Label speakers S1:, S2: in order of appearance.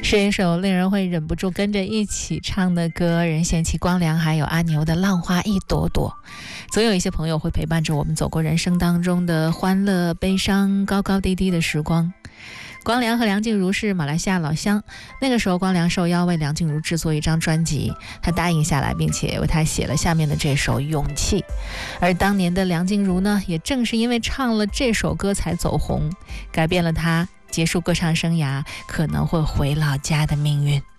S1: 是一首令人会忍不住跟着一起唱的歌，任贤齐、光良还有阿牛的《浪花一朵朵》。总有一些朋友会陪伴着我们走过人生当中的欢乐、悲伤、高高低低的时光。光良和梁静茹是马来西亚老乡，那个时候光良受邀为梁静茹制作一张专辑，他答应下来，并且为他写了下面的这首《勇气》。而当年的梁静茹呢，也正是因为唱了这首歌才走红，改变了他结束歌唱生涯可能会回老家的命运。